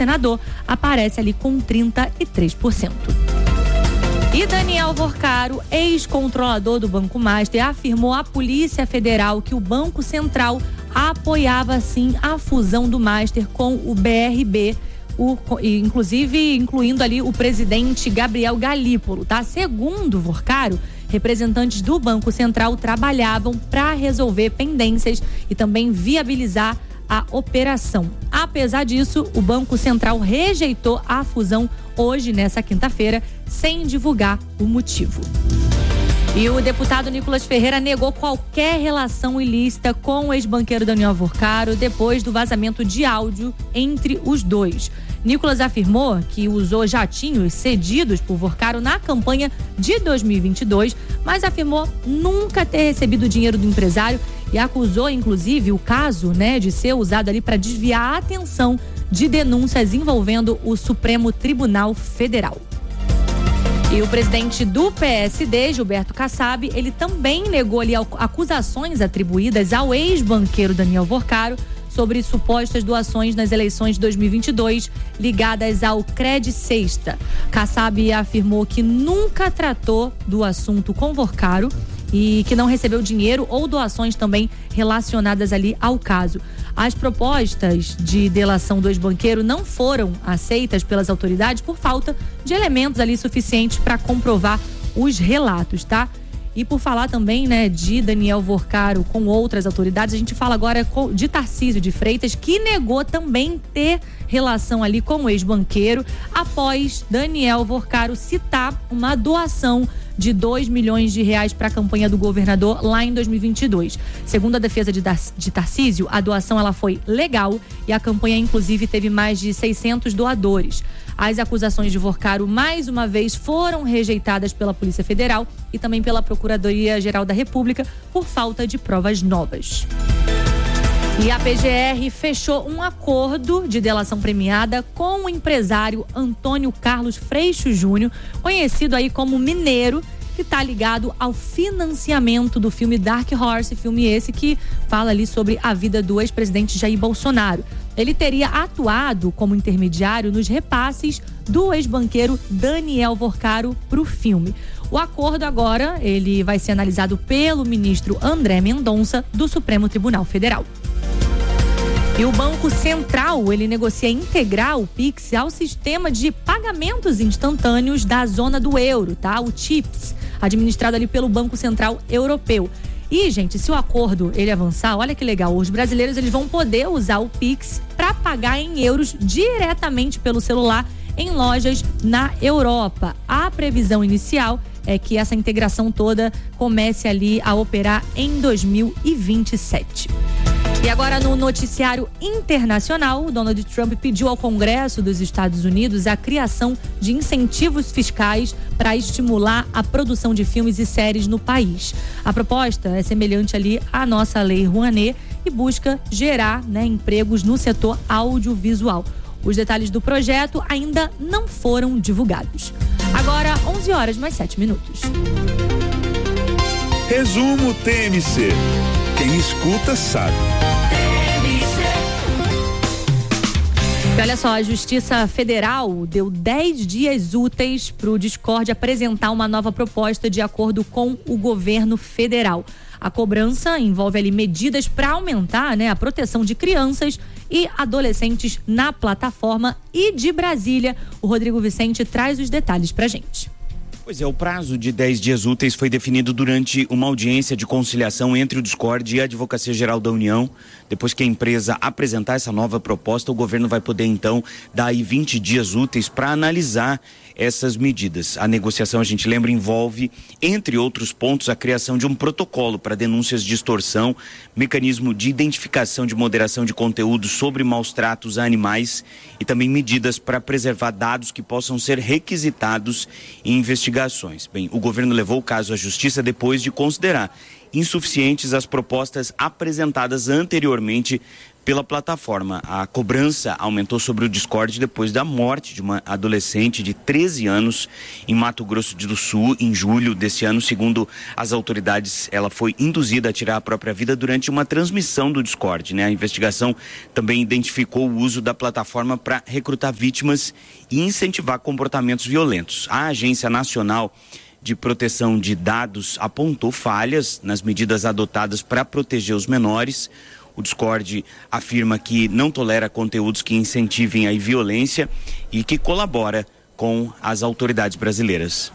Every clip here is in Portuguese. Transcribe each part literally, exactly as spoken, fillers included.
governador aparece ali com trinta e três por cento. E Daniel Vorcaro, ex-controlador do Banco Master, afirmou à Polícia Federal que o Banco Central apoiava sim a fusão do Master com o B R B, o, inclusive incluindo ali o presidente Gabriel Galípolo, tá? Segundo Vorcaro, representantes do Banco Central trabalhavam para resolver pendências e também viabilizar a operação. Apesar disso, o Banco Central rejeitou a fusão hoje, nessa quinta-feira, sem divulgar o motivo. E o deputado Nicolas Ferreira negou qualquer relação ilícita com o ex-banqueiro Daniel Vorcaro depois do vazamento de áudio entre os dois. Nicolas afirmou que usou jatinhos cedidos por Vorcaro na campanha de dois mil e vinte e dois, mas afirmou nunca ter recebido dinheiro do empresário e acusou, inclusive, o caso, né, de ser usado ali para desviar a atenção de denúncias envolvendo o Supremo Tribunal Federal. E o presidente do P S D, Gilberto Kassab, ele também negou ali acusações atribuídas ao ex-banqueiro Daniel Vorcaro sobre supostas doações nas eleições de dois mil e vinte e dois ligadas ao Cred Sexta. Kassab afirmou que nunca tratou do assunto com Vorcaro e que não recebeu dinheiro ou doações também relacionadas ali ao caso. As propostas de delação do ex-banqueiro não foram aceitas pelas autoridades por falta de elementos ali suficientes para comprovar os relatos, tá? E por falar também, né, de Daniel Vorcaro com outras autoridades, a gente fala agora de Tarcísio de Freitas, que negou também ter relação ali com o ex-banqueiro após Daniel Vorcaro citar uma doação de dois milhões de reais para a campanha do governador lá em dois mil e vinte e dois. Segundo a defesa de, de Tarcísio, a doação ela foi legal e a campanha inclusive teve mais de seiscentos doadores. As acusações de Vorcaro, mais uma vez, foram rejeitadas pela Polícia Federal e também pela Procuradoria-Geral da República por falta de provas novas. E a P G R fechou um acordo de delação premiada com o empresário Antônio Carlos Freixo Júnior, conhecido aí como Mineiro, que está ligado ao financiamento do filme Dark Horse, filme esse que fala ali sobre a vida do ex-presidente Jair Bolsonaro. Ele teria atuado como intermediário nos repasses do ex-banqueiro Daniel Vorcaro para o filme. O acordo agora, ele vai ser analisado pelo ministro André Mendonça, do Supremo Tribunal Federal. E o Banco Central, ele negocia integrar o Pix ao sistema de pagamentos instantâneos da zona do euro, tá? O TIPS, administrado ali pelo Banco Central Europeu. E, gente, se o acordo ele avançar, olha que legal, os brasileiros eles vão poder usar o Pix para pagar em euros diretamente pelo celular em lojas na Europa. A previsão inicial é que essa integração toda comece ali a operar em dois mil e vinte e sete. E agora no noticiário internacional, Donald Trump pediu ao Congresso dos Estados Unidos a criação de incentivos fiscais para estimular a produção de filmes e séries no país. A proposta é semelhante ali à nossa lei Rouanet e busca gerar, né, empregos no setor audiovisual. Os detalhes do projeto ainda não foram divulgados. Agora, onze horas mais sete minutos. Resumo T M C. Quem escuta sabe. E olha só, a Justiça Federal deu dez dias úteis para o Discord apresentar uma nova proposta de acordo com o governo federal. A cobrança envolve ali medidas para aumentar, né, a proteção de crianças e adolescentes na plataforma. E de Brasília, o Rodrigo Vicente traz os detalhes para a gente. Pois é, o prazo de dez dias úteis foi definido durante uma audiência de conciliação entre o Discord e a Advocacia Geral da União. Depois que a empresa apresentar essa nova proposta, o governo vai poder então dar aí vinte dias úteis para analisar essas medidas. A negociação, a gente lembra, envolve, entre outros pontos, a criação de um protocolo para denúncias de extorsão, mecanismo de identificação de moderação de conteúdo sobre maus tratos a animais e também medidas para preservar dados que possam ser requisitados em investigações. Bem, o governo levou o caso à Justiça depois de considerar insuficientes as propostas apresentadas anteriormente pela plataforma. A cobrança aumentou sobre o Discord depois da morte de uma adolescente de treze anos em Mato Grosso do Sul, em julho desse ano. Segundo as autoridades, ela foi induzida a tirar a própria vida durante uma transmissão do Discord, né? A investigação também identificou o uso da plataforma para recrutar vítimas e incentivar comportamentos violentos. A Agência Nacional de Proteção de Dados apontou falhas nas medidas adotadas para proteger os menores. O Discord afirma que não tolera conteúdos que incentivem a violência e que colabora com as autoridades brasileiras.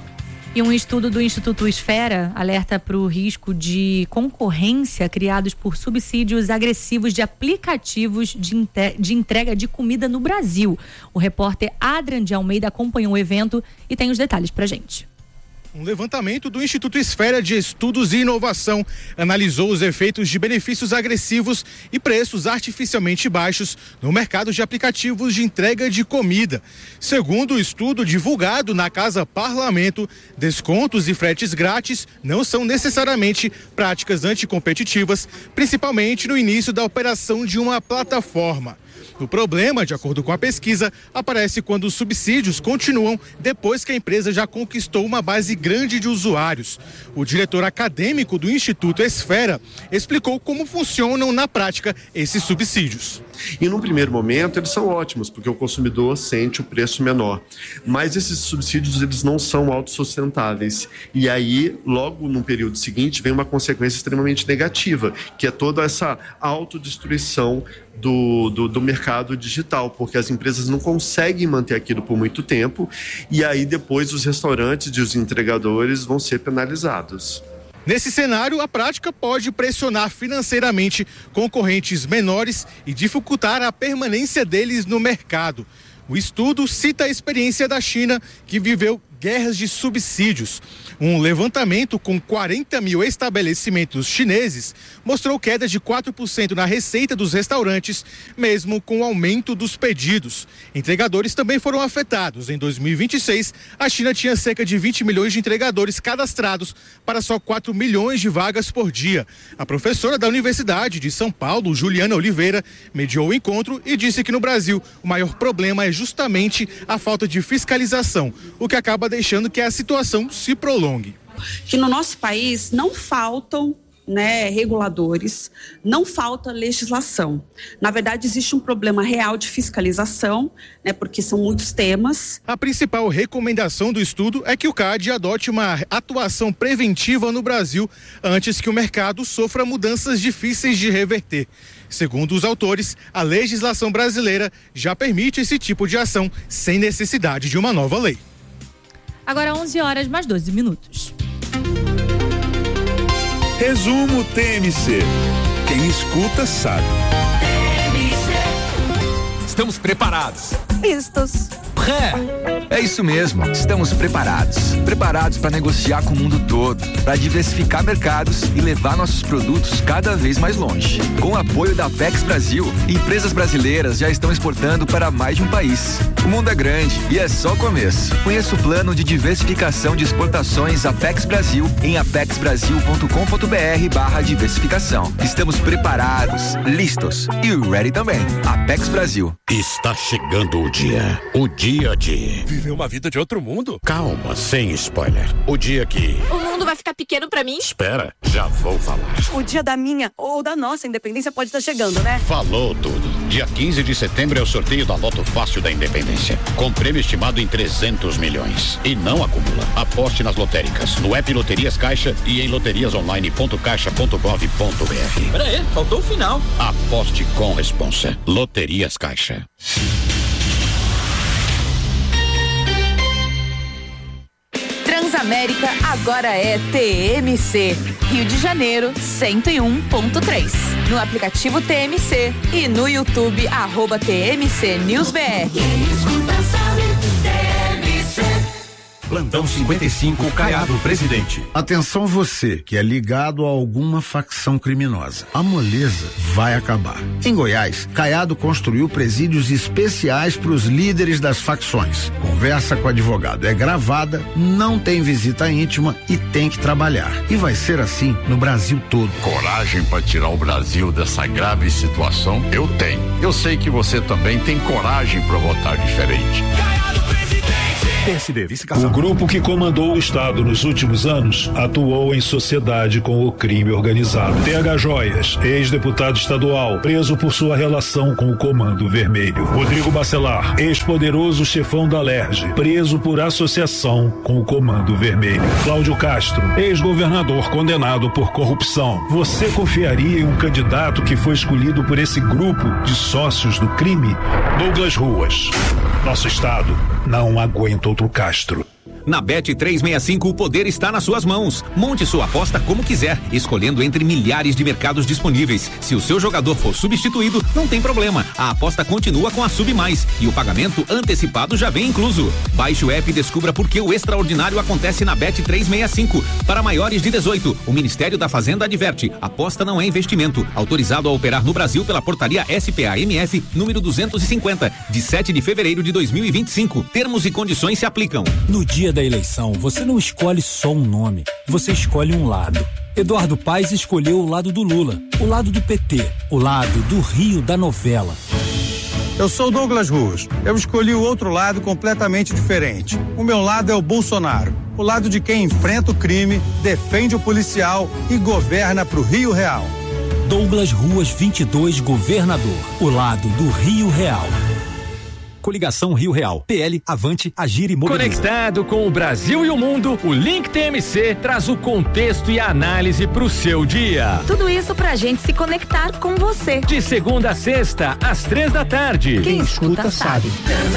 E um estudo do Instituto Esfera alerta para o risco de concorrência criados por subsídios agressivos de aplicativos de entrega de comida no Brasil. O repórter Adrian de Almeida acompanhou o evento e tem os detalhes para a gente. Um levantamento do Instituto Esfera de Estudos e Inovação analisou os efeitos de benefícios agressivos e preços artificialmente baixos no mercado de aplicativos de entrega de comida. Segundo o estudo divulgado na Casa Parlamento, descontos e fretes grátis não são necessariamente práticas anticompetitivas, principalmente no início da operação de uma plataforma. O problema, de acordo com a pesquisa, aparece quando os subsídios continuam depois que a empresa já conquistou uma base grande de usuários. O diretor acadêmico do Instituto Esfera explicou como funcionam na prática esses subsídios. E num primeiro momento eles são ótimos, porque o consumidor sente o preço menor. Mas esses subsídios eles não são autossustentáveis. E aí, logo no período seguinte, vem uma consequência extremamente negativa, que é toda essa autodestruição Do, do, do mercado digital, porque as empresas não conseguem manter aquilo por muito tempo e aí depois os restaurantes e os entregadores vão ser penalizados. Nesse cenário, a prática pode pressionar financeiramente concorrentes menores e dificultar a permanência deles no mercado. O estudo cita a experiência da China, que viveu guerras de subsídios. Um levantamento com quarenta mil estabelecimentos chineses mostrou queda de quatro por cento na receita dos restaurantes, mesmo com o aumento dos pedidos. Entregadores também foram afetados. Em dois mil e vinte e seis, a China tinha cerca de vinte milhões de entregadores cadastrados para só quatro milhões de vagas por dia. A professora da Universidade de São Paulo, Juliana Oliveira, mediou o encontro e disse que no Brasil o maior problema é justamente a falta de fiscalização, o que acaba deixando que a situação se prolongue. Que no nosso país não faltam, né, reguladores, não falta legislação. Na verdade, existe um problema real de fiscalização, né, porque são muitos temas. A principal recomendação do estudo é que o C A D adote uma atuação preventiva no Brasil antes que o mercado sofra mudanças difíceis de reverter. Segundo os autores, a legislação brasileira já permite esse tipo de ação sem necessidade de uma nova lei. Agora onze horas mais doze minutos. Resumo T M C. Quem escuta sabe. Estamos preparados. Vistos. Pré. É isso mesmo, estamos preparados. Preparados para negociar com o mundo todo, para diversificar mercados e levar nossos produtos cada vez mais longe. Com o apoio da Apex Brasil, empresas brasileiras já estão exportando para mais de um país. O mundo é grande e é só o começo. Conheça o plano de diversificação de exportações Apex Brasil em apexbrasil.com.br barra diversificação. Estamos preparados, listos e ready também. Apex Brasil. Está chegando o dia. O dia de... Viver uma vida de outro mundo? Calma, sem spoiler. O dia que... O mundo vai ficar pequeno pra mim? Espera, já vou falar. O dia da minha ou da nossa independência pode estar chegando, né? Falou tudo. Dia quinze de setembro é o sorteio da Loto Fácil da Independência. Com prêmio estimado em trezentos milhões. E não acumula. Aposte nas lotéricas, no app Loterias Caixa e em loterias online ponto caixa ponto gov ponto br. Pera aí, faltou o final. Aposte com responsa. Loterias Caixa. Transamérica agora é T M C. Rio de Janeiro, cento e um ponto três. No aplicativo T M C e no YouTube, arroba T M C News B R. Plantão cinquenta e cinco, Caiado Presidente. Atenção você que é ligado a alguma facção criminosa. A moleza vai acabar. Em Goiás, Caiado construiu presídios especiais para os líderes das facções. Conversa com o advogado é gravada, não tem visita íntima e tem que trabalhar. E vai ser assim no Brasil todo. Coragem para tirar o Brasil dessa grave situação? Eu tenho. Eu sei que você também tem coragem para votar diferente. P S D, vice-casal. O grupo que comandou o Estado nos últimos anos atuou em sociedade com o crime organizado. T H Joias, ex-deputado estadual, preso por sua relação com o Comando Vermelho. Rodrigo Bacelar, ex-poderoso chefão da L E R J, preso por associação com o Comando Vermelho. Cláudio Castro, ex-governador condenado por corrupção. Você confiaria em um candidato que foi escolhido por esse grupo de sócios do crime? Douglas Ruas. Nosso Estado não aguenta outro Castro. Na Bet trezentos e sessenta e cinco, o poder está nas suas mãos. Monte sua aposta como quiser, escolhendo entre milhares de mercados disponíveis. Se o seu jogador for substituído, não tem problema. A aposta continua com a Sub Mais e o pagamento antecipado já vem incluso. Baixe o app e descubra por que o extraordinário acontece na Bet trezentos e sessenta e cinco. Para maiores de dezoito, o Ministério da Fazenda adverte: aposta não é investimento. Autorizado a operar no Brasil pela portaria S P A M F número duzentos e cinquenta, de sete de fevereiro de dois mil e vinte e cinco. Termos e condições se aplicam. No dia da eleição, você não escolhe só um nome, você escolhe um lado. Eduardo Paes escolheu o lado do Lula, o lado do P T, o lado do Rio da novela. Eu sou Douglas Ruas. Eu escolhi o outro lado completamente diferente. O meu lado é o Bolsonaro, o lado de quem enfrenta o crime, defende o policial e governa pro Rio Real. Douglas Ruas vinte e dois, governador, o lado do Rio Real. Coligação Rio Real. P L, Avante, Agir e Mobiliza. Conectado com o Brasil e o mundo, o Link T M C traz o contexto e a análise pro seu dia. Tudo isso pra gente se conectar com você. De segunda a sexta, às três da tarde. Quem escuta sabe.